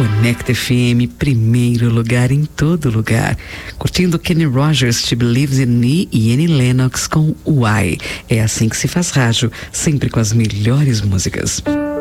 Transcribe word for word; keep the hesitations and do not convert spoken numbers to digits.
Conecta F M, primeiro lugar em todo lugar. Curtindo Kenny Rogers, She Believes in Me e Annie Lennox com Why. É assim que se faz rádio, sempre com as melhores músicas.